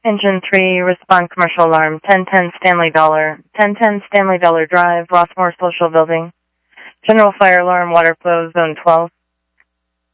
Engine 3, respond commercial alarm, 1010 Stanley Dollar, 1010 Stanley Dollar Drive, Rossmore Social Building. General fire alarm, water flow, zone 12.